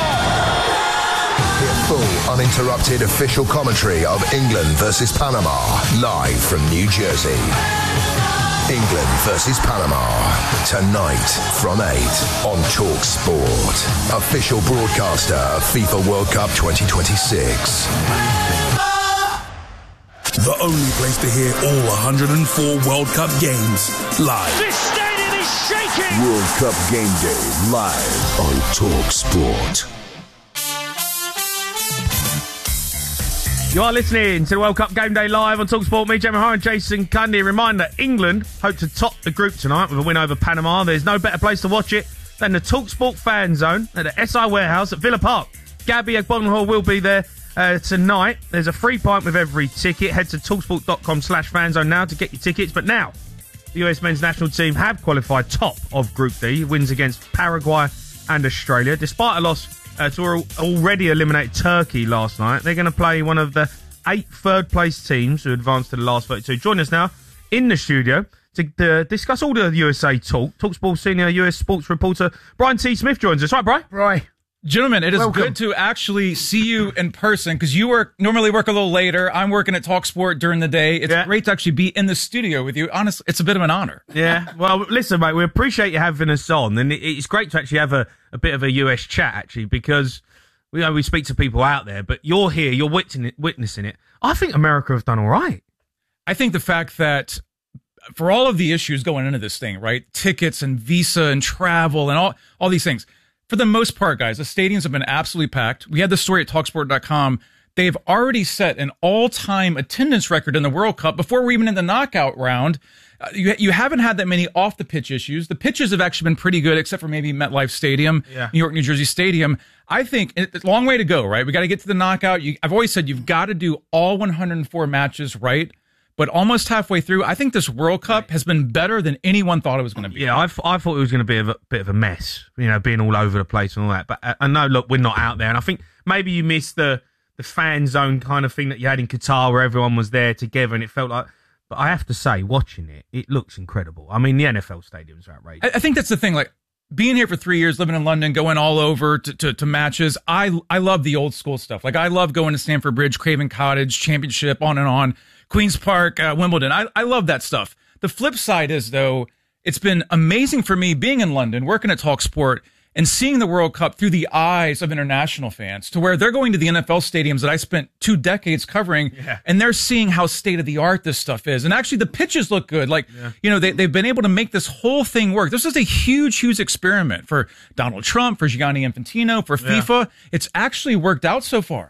2-1. Hear full, uninterrupted official commentary of England versus Panama, live from New Jersey. England versus Panama, tonight from 8 on Talk Sport. Official broadcaster of FIFA World Cup 2026. The only place to hear all 104 World Cup games live. This stadium is shaking! World Cup Game Day live on Talk Sport. You are listening to the World Cup Game Day Live on TalkSport. Me, Gemma Hire and Jason Cundy. Reminder, England hope to top the group tonight with a win over Panama. There's no better place to watch it than the TalkSport Fan Zone at the SI Warehouse at Villa Park. Gabby Agbonlahor will be there tonight. There's a free pint with every ticket. Head to talksport.com/fanzone now to get your tickets. But now, the US men's national team have qualified top of Group D. Wins against Paraguay and Australia. Despite a loss to already eliminate Turkey last night. They're going to play one of the 8 third-place teams who advanced to the last 32. Join us now in the studio to discuss all the USA talk. TalkSport senior US sports reporter Brian T. Smith joins us. Right, Brian? Right. Gentlemen, it is Welcome. good to actually see you in person because you normally work a little later. I'm working at TalkSport during the day. It's great to actually be in the studio with you. Honestly, it's a bit of an honor. Yeah. Well, listen, mate, we appreciate you having us on, and it's great to actually have a bit of a US chat, actually, because we speak to people out there, but you're here, you're witnessing it. I think America have done all right. I think the fact that for all of the issues going into this thing, right, tickets and visa and travel and all these things, for the most part, guys, the stadiums have been absolutely packed. We had the story at TalkSport.com. They've already set an all-time attendance record in the World Cup before we're even in the knockout round. You haven't had that many off-the-pitch issues. The pitches have actually been pretty good, except for maybe MetLife Stadium, New York, New Jersey Stadium. I think it's a long way to go, right? We got to get to the knockout. I've always said you've got to do all 104 matches right. But almost halfway through, I think this World Cup has been better than anyone thought it was going to be. Yeah, I thought it was going to be a bit of a mess, being all over the place and all that. But I know, look, we're not out there. And I think maybe you missed the fan zone kind of thing that you had in Qatar where everyone was there together and it felt like... But I have to say, watching it looks incredible. I mean, the NFL stadiums are outrageous. I think that's the thing, like, being here for 3 years, living in London, going all over to matches, I love the old school stuff. Like, I love going to Stamford Bridge, Craven Cottage, Championship, on and on. Queen's Park, Wimbledon. I love that stuff. The flip side is, though, it's been amazing for me being in London, working at TalkSport, and seeing the World Cup through the eyes of international fans to where they're going to the NFL stadiums that I spent 2 decades covering, and they're seeing how state-of-the-art this stuff is. And actually, the pitches look good. Like, they've been able to make this whole thing work. This is a huge, huge experiment for Donald Trump, for Gianni Infantino, for FIFA. It's actually worked out so far.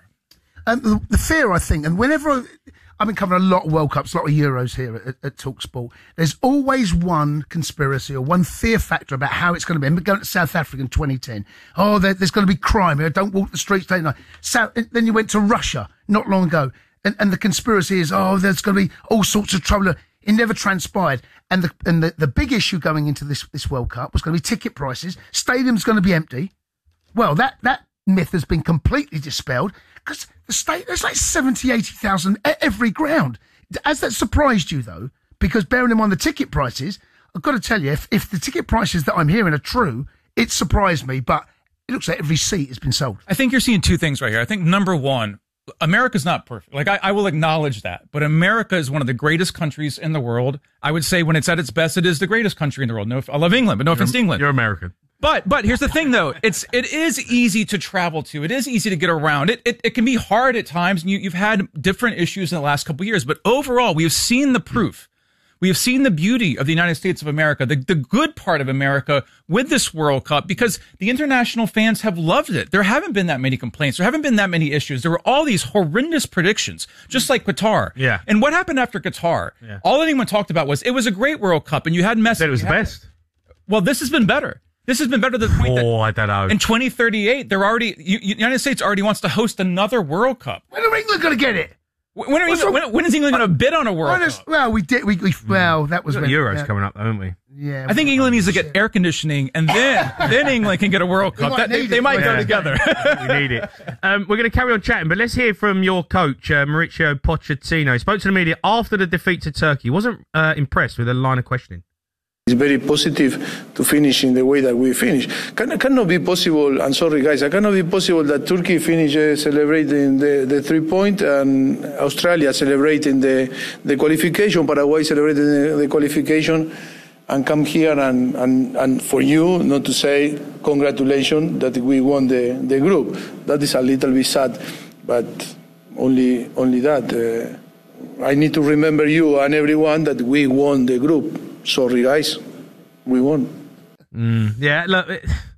The fear, I think, and whenever... I've been covering a lot of World Cups, a lot of Euros here at TalkSport. There's always one conspiracy or one fear factor about how it's going to be. And we're going to South Africa in 2010. Oh, there's going to be crime. Don't walk the streets late night. Then you went to Russia not long ago. And the conspiracy is, there's going to be all sorts of trouble. It never transpired. And the big issue going into this World Cup was going to be ticket prices. Stadium's going to be empty. Well, that myth has been completely dispelled because there's like 70, 80,000 at every ground. Has that surprised you, though? Because bearing in mind the ticket prices, I've got to tell you, if the ticket prices that I'm hearing are true, it surprised me, but it looks like every seat has been sold. I think you're seeing 2 things right here. I think, number one, America's not perfect. Like, I will acknowledge that. But America is one of the greatest countries in the world. I would say when it's at its best, it is the greatest country in the world. I love England, but no offense to England. You're American. But here's the thing, though. It is easy to travel to. It is easy to get around. It can be hard at times. And you've had different issues in the last couple of years. But overall, we have seen the proof. We have seen the beauty of the United States of America, the good part of America with this World Cup, because the international fans have loved it. There haven't been that many complaints. There haven't been that many issues. There were all these horrendous predictions, just like Qatar. Yeah. And what happened after Qatar? Yeah. All anyone talked about was it was a great World Cup, and you had Messi. Said it was the best. Well, this has been better. This has been better to the point that I don't know. In 2038, the United States already wants to host another World Cup. When are England going to get it? When is England going to bid on a World Cup? Well, we did. Well, that was when Euros coming up, though, haven't we? Yeah. I think England needs to get air conditioning, and then England can get a World Cup. They might go together. We need it. We're going to carry on chatting, but let's hear from your coach, Mauricio Pochettino. He spoke to the media after the defeat to Turkey. He wasn't impressed with the line of questioning. It's very positive to finish in the way that we finish. Cannot be possible, I'm sorry guys, it cannot be possible that Turkey finish celebrating the 3-point and Australia celebrating the qualification, Paraguay celebrating the qualification, and come here and for you not to say congratulations that we won the group. That is a little bit sad, but only that. I need to remember you and everyone that we won the group. Sorry, guys, we won. Yeah, look,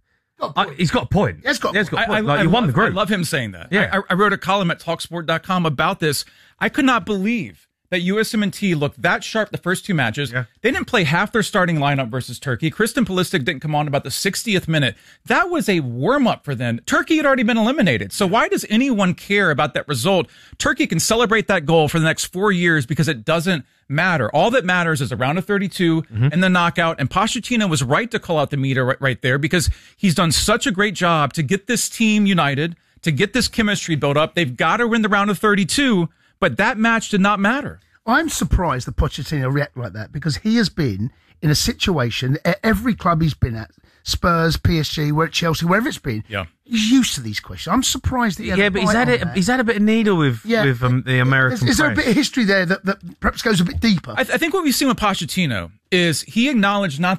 he's got a point. He's got a point. You won the group. I love him saying that. Yeah. I wrote a column at TalkSport.com about this. I could not believe that USMNT looked that sharp the first two matches. They didn't play half their starting lineup versus Turkey. Kristen Pulisic didn't come on about the 60th minute. That was a warm-up for them. Turkey had already been eliminated. So why does anyone care about that result? Turkey can celebrate that goal for the next 4 years because it doesn't matter. All that matters is a round of 32 and the knockout. And Pochettino was right to call out the meter right there because he's done such a great job to get this team united, to get this chemistry built up. They've got to win the round of 32. But that match did not matter. I'm surprised that Pochettino react like that because he has been in a situation at every club he's been at, Spurs, PSG, where Chelsea, wherever it's been. Yeah. He's used to these questions. I'm surprised that he had he's had a bit of needle with the American Is there a press. bit of history there that perhaps goes a bit deeper? I think what we've seen with Pochettino is he acknowledged not